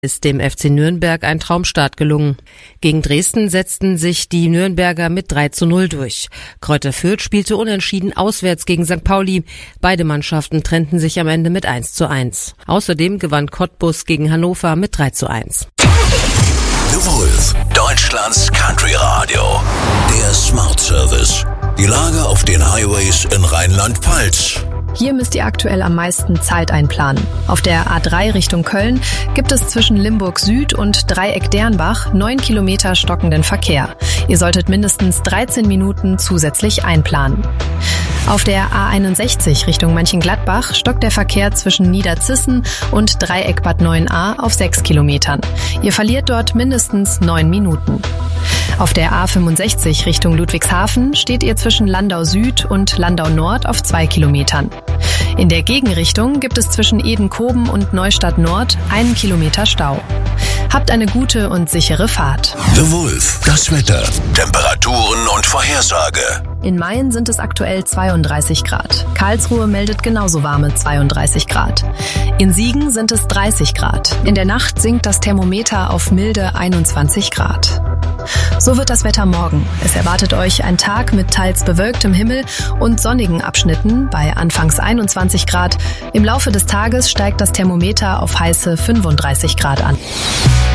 ist dem FC Nürnberg ein Traumstart gelungen. Gegen Dresden setzten sich die Nürnberger mit 3:0 durch. Kräuter Fürth spielte unentschieden auswärts gegen St. Pauli. Beide Mannschaften trennten sich am Ende mit 1:1. Außerdem gewann Cottbus gegen Hannover mit 3:1. The Wolf, Deutschlands Country Radio. Der Smart Service. Die Lage auf den Highways in Rheinland-Pfalz. Hier müsst ihr aktuell am meisten Zeit einplanen. Auf der A3 Richtung Köln gibt es zwischen Limburg Süd und Dreieck Dernbach 9 Kilometer stockenden Verkehr. Ihr solltet mindestens 13 Minuten zusätzlich einplanen. Auf der A61 Richtung Mönchengladbach stockt der Verkehr zwischen Niederzissen und Dreieck Bad 9a auf 6 Kilometern. Ihr verliert dort mindestens 9 Minuten. Auf der A65 Richtung Ludwigshafen steht ihr zwischen Landau Süd und Landau Nord auf 2 Kilometern. In der Gegenrichtung gibt es zwischen Edenkoben und Neustadt Nord 1 Kilometer Stau. Habt eine gute und sichere Fahrt. The Wolf, das Wetter, Temperaturen und Vorhersage. In Mayen sind es aktuell 32 Grad. Karlsruhe meldet genauso warme 32 Grad. In Siegen sind es 30 Grad. In der Nacht sinkt das Thermometer auf milde 21 Grad. So wird das Wetter morgen. Es erwartet euch ein Tag mit teils bewölktem Himmel und sonnigen Abschnitten bei anfangs 21 Grad. Im Laufe des Tages steigt das Thermometer auf heiße 35 Grad an.